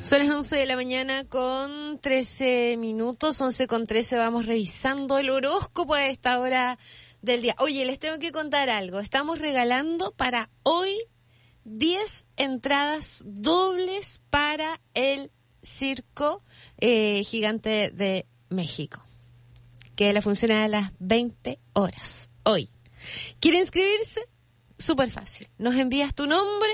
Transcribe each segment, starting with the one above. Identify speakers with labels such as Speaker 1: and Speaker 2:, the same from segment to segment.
Speaker 1: Son las 11 de la mañana con 13 minutos, 11 con 13, vamos revisando el horóscopo a esta hora del día. Oye, les tengo que contar algo, estamos regalando para hoy 10 entradas dobles para el Circo Gigante de México, que la función es a las 20 horas, hoy. ¿Quiere inscribirse? Súper fácil, nos envías tu nombre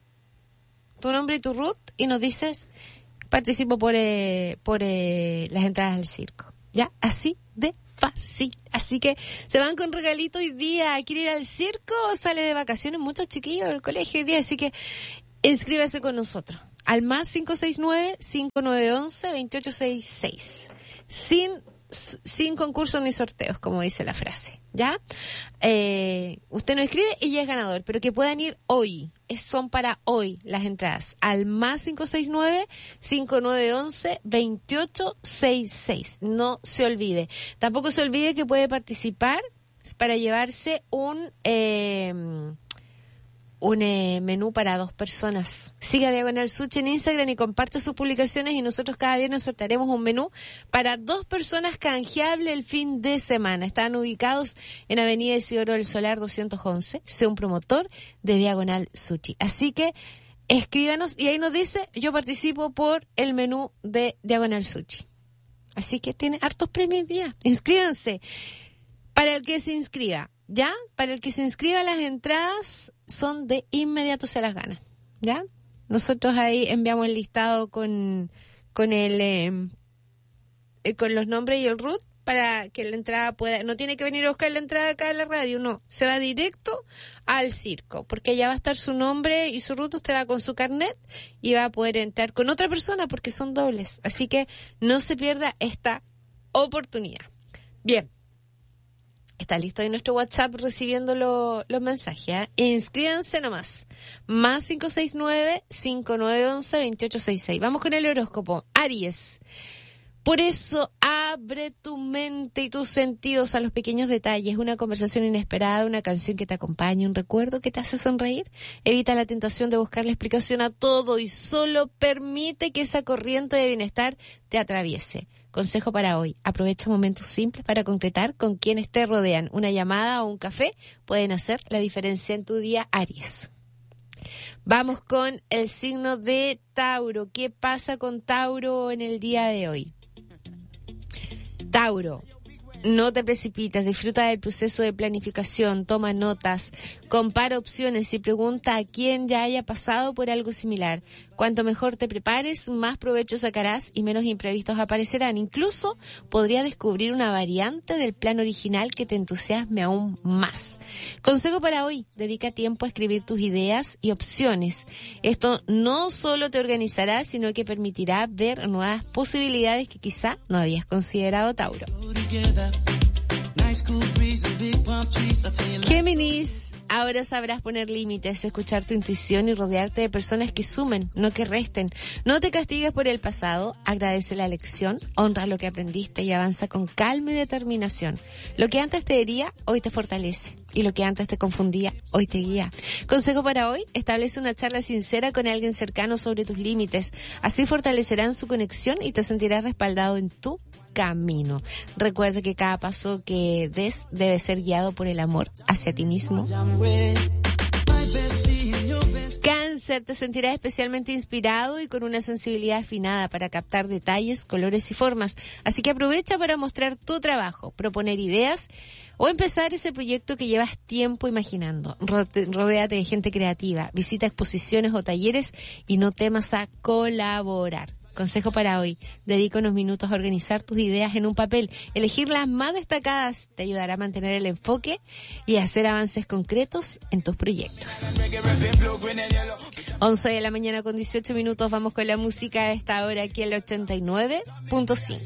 Speaker 1: y tu root y nos dices, participo por las entradas al circo. ¿Ya? Así de fácil. Así que se van con regalito hoy día. ¿Quiere ir al circo o sale de vacaciones? Muchos chiquillos del colegio hoy día. Así que inscríbase con nosotros. Al más 569-5911-2866. Sin concursos ni sorteos, como dice la frase. ¿Ya? Usted nos escribe y ya es ganador. Pero que puedan ir hoy. Son para hoy las entradas. Al más 569-5911-2866. No se olvide. Tampoco se olvide que puede participar para llevarse un menú para 2 personas. Siga Diagonal Sushi en Instagram y comparte sus publicaciones y nosotros cada viernes sortearemos un menú para 2 personas canjeable el fin de semana. Están ubicados en Avenida Isidoro del Solar 211. Sea un promotor de Diagonal Sushi. Así que escríbanos y ahí nos dice, yo participo por el menú de Diagonal Sushi. Así que tiene hartos premios ya. Inscríbanse. Para el que se inscriba, ¿ya? Para el que se inscriba, las entradas son de inmediato, se las ganan, ¿ya? Nosotros ahí enviamos el listado con los nombres y el root para que la entrada pueda... No tiene que venir a buscar la entrada acá en la radio, no. Se va directo al circo, porque ya va a estar su nombre y su root. Usted va con su carnet y va a poder entrar con otra persona porque son dobles. Así que no se pierda esta oportunidad. Bien. Está listo ahí nuestro WhatsApp recibiendo los mensajes, ¿eh? Inscríbanse nomás. Más 569-5911-2866. Vamos con el horóscopo. Aries. Por eso abre tu mente y tus sentidos a los pequeños detalles. Una conversación inesperada, una canción que te acompaña, un recuerdo que te hace sonreír. Evita la tentación de buscar la explicación a todo y solo permite que esa corriente de bienestar te atraviese. Consejo para hoy, aprovecha momentos simples para concretar con quienes te rodean. Una llamada o un café pueden hacer la diferencia en tu día, Aries. Vamos con el signo de Tauro. ¿Qué pasa con Tauro en el día de hoy? Tauro, no te precipites, disfruta del proceso de planificación, toma notas, compara opciones y pregunta a quien ya haya pasado por algo similar. Cuanto mejor te prepares, más provecho sacarás y menos imprevistos aparecerán. Incluso podría descubrir una variante del plan original que te entusiasme aún más. Consejo para hoy, dedica tiempo a escribir tus ideas y opciones. Esto no solo te organizará, sino que permitirá ver nuevas posibilidades que quizá no habías considerado, Tauro. Géminis, ahora sabrás poner límites, escuchar tu intuición y rodearte de personas que sumen, no que resten. No te castigues por el pasado, agradece la lección, honra lo que aprendiste y avanza con calma y determinación. Lo que antes te hería, hoy te fortalece. Y lo que antes te confundía, hoy te guía. Consejo para hoy, establece una charla sincera con alguien cercano sobre tus límites. Así fortalecerán su conexión y te sentirás respaldado en tu camino. Recuerde que cada paso que des debe ser guiado por el amor hacia ti mismo. Cáncer, te sentirás especialmente inspirado y con una sensibilidad afinada para captar detalles, colores y formas. Así que aprovecha para mostrar tu trabajo, proponer ideas o empezar ese proyecto que llevas tiempo imaginando. Rodéate de gente creativa, visita exposiciones o talleres y no temas a colaborar. Consejo para hoy, dedica unos minutos a organizar tus ideas en un papel. Elegir las más destacadas te ayudará a mantener el enfoque y a hacer avances concretos en tus proyectos. 11 de la mañana con 18 minutos, vamos con la música de esta hora aquí en el 89.5.